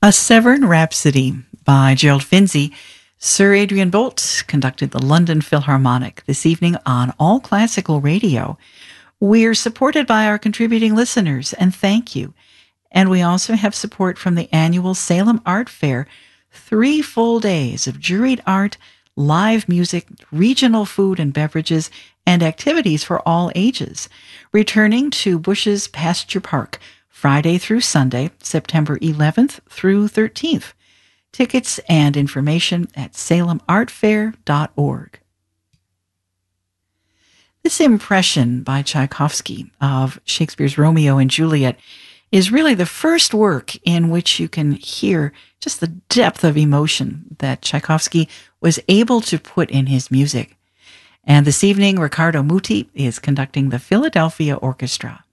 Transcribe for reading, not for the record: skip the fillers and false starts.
A Severn Rhapsody by Gerald Finzi. Sir Adrian Boult conducted the London Philharmonic this evening on All Classical Radio. We're supported by our contributing listeners, and thank you. And we also have support from the annual Salem Art Fair, 3 full days of juried art, live music, regional food and beverages, and activities for all ages. Returning to Bush's Pasture Park, Friday through Sunday, September 11th through 13th. Tickets and information at salemartfair.org. This impression by Tchaikovsky of Shakespeare's Romeo and Juliet is really the first work in which you can hear just the depth of emotion that Tchaikovsky was able to put in his music. And this evening, Riccardo Muti is conducting the Philadelphia Orchestra.